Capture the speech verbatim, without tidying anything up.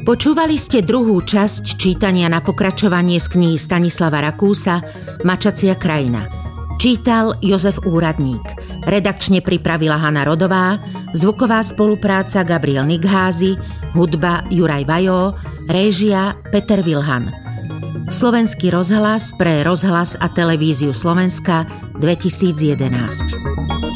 Počúvali ste druhú časť čítania na pokračovanie z knihy Stanislava Rakúsa Mačacia krajina. Čítal Jozef Úradník. Redakčne pripravila Hana Rodová, zvuková spolupráca Gabriel Nigházy, hudba Juraj Vajó, réžia Peter Vilhan. Slovenský rozhlas pre rozhlas a televíziu Slovenska dvetisíc jedenásť.